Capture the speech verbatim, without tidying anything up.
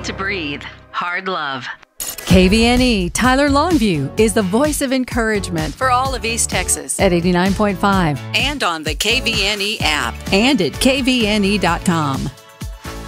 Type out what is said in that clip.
to breathe. Hard love. K V N E Tyler Longview is the voice of encouragement for all of East Texas at eighty-nine point five and on the K V N E app and at K V N E dot com.